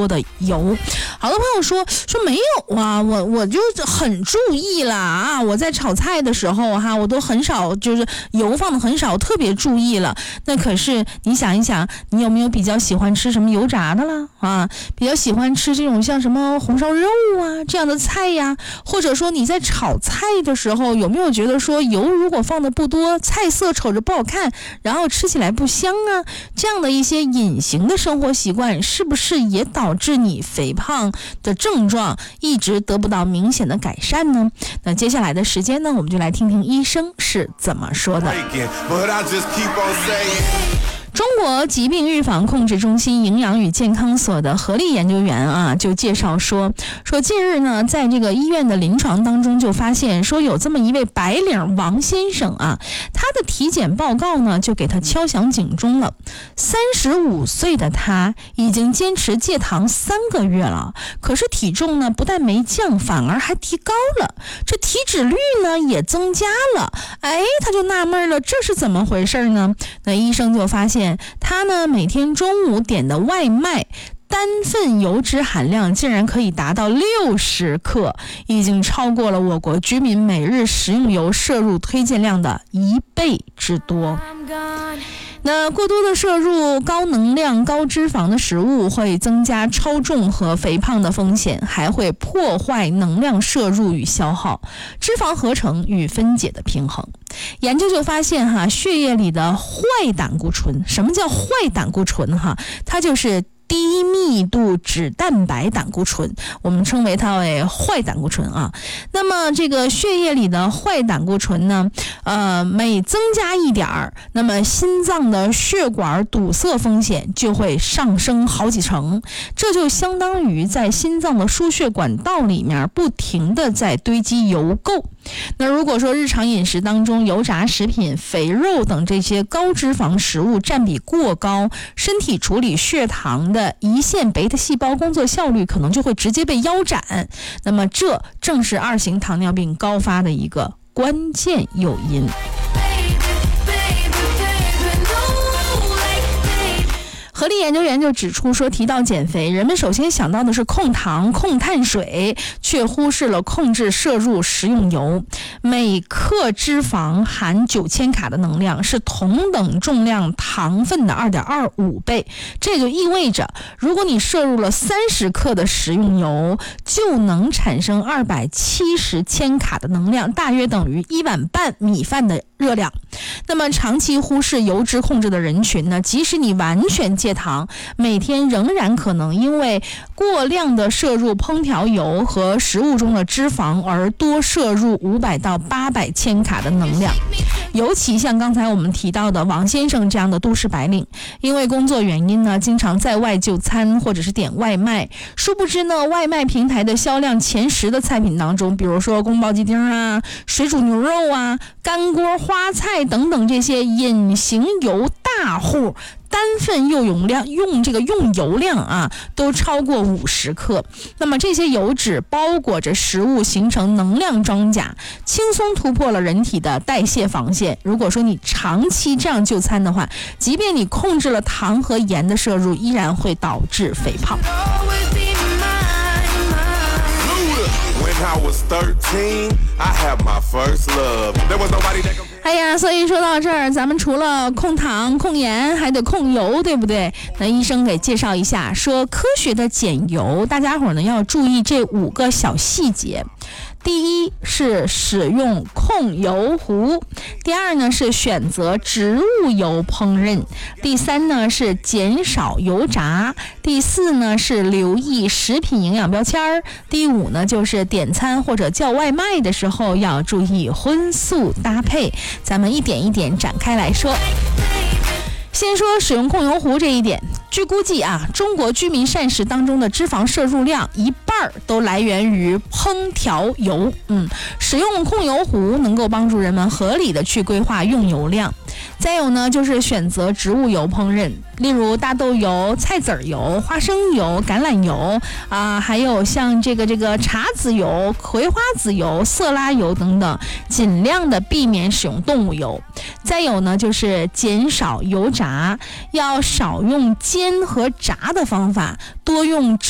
多的油。好多朋友说没有啊，我就很注意了啊，我在炒菜的时候哈，我都很少，就是油放的很少，特别注意了。那可是你想一想，你有没有比较喜欢吃什么油炸的了啊？比较喜欢吃这种像什么红烧肉啊这样的菜呀？或者说你在炒菜的时候有没有觉得说油如果放的不多，菜色瞅着不好看，然后吃起来不香啊？这样的一些隐形的生活习惯，是不是也导致你肥胖的症状一直得不到明显的改善呢？那接下来的时间呢，我们就来听听医生是怎么说的。中国疾病预防控制中心营养与健康所的何丽研究员啊，就介绍说近日呢，在这个医院的临床当中就发现说有这么一位白领王先生啊，他的体检报告呢就给他敲响警钟了。35岁的他已经坚持戒糖3个月了，可是体重呢不但没降，反而还提高了，这体脂率呢也增加了。他就纳闷了，这是怎么回事呢？那医生就发现他呢每天中午点的外卖单份油脂含量竟然可以达到60克，已经超过了我国居民每日食用油摄入推荐量的1倍之多。那过多的摄入高能量高脂肪的食物会增加超重和肥胖的风险，还会破坏能量摄入与消耗、脂肪合成与分解的平衡。研究就发现血液里的坏胆固醇，什么叫坏胆固醇它就是低密度脂蛋白胆固醇，我们称为它为坏胆固醇啊。那么这个血液里的坏胆固醇呢，每增加一点儿，那么心脏的血管堵塞风险就会上升好几成，这就相当于在心脏的输血管道里面不停地在堆积油垢。那如果说日常饮食当中油炸食品、肥肉等这些高脂肪食物占比过高，身体处理血糖的胰腺贝塔细胞工作效率可能就会直接被腰斩，那么这正是2型糖尿病高发的一个关键诱因。何丽研究员就指出说，提到减肥，人们首先想到的是控糖、控碳水，却忽视了控制摄入食用油。每克脂肪含9000卡的能量，是同等重量糖分的2.25倍。这就意味着，如果你摄入了30克的食用油，就能产生270千卡的能量，大约等于1碗半米饭的热量。那么长期忽视油脂控制的人群呢，即使你完全戒糖，每天仍然可能因为过量的摄入烹调油和食物中的脂肪而多摄入500到800千卡的能量。尤其像刚才我们提到的王先生这样的都市白领，因为工作原因呢，经常在外就餐或者是点外卖，殊不知呢，外卖平台的销量前10的菜品当中，比如说宫保鸡丁啊、水煮牛肉啊、干锅花菜等等这些隐形油大户，单份用油量啊都超过50克。那么这些油脂包裹着食物，形成能量装甲，轻松突破了人体的代谢防线。如果说你长期这样就餐的话，即便你控制了糖和盐的摄入，依然会导致肥胖。所以说到这儿，咱们除了控糖、控盐，还得控油，对不对？那医生给介绍一下，说科学的减油，大家伙呢要注意这5个小细节。第一是使用控油壶，第二呢是选择植物油烹饪，第三呢是减少油炸，第四呢是留意食品营养标签，第5呢就是点餐或者叫外卖的时候要注意荤素搭配。咱们一点一点展开来说。先说使用控油壶这一点，据估计中国居民膳食当中的脂肪摄入量1半都来源于烹调油。使用控油壶能够帮助人们合理的去规划用油量。再有呢，就是选择植物油烹饪，例如大豆油、菜籽油、花生油、橄榄油还有像这个茶籽油、葵花籽油、色拉油等等，尽量的避免使用动物油。再有呢，就是减少油炸，要少用煎和炸的方法，多用